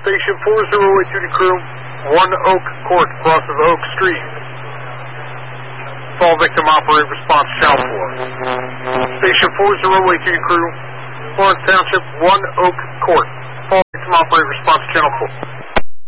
Station 4082 to crew, 1 Oak Court, crosses Oak Street. Fall victim operate response channel 4. Station 4082 to crew, Florence Township, 1 Oak Court. Fall victim operate response channel 4.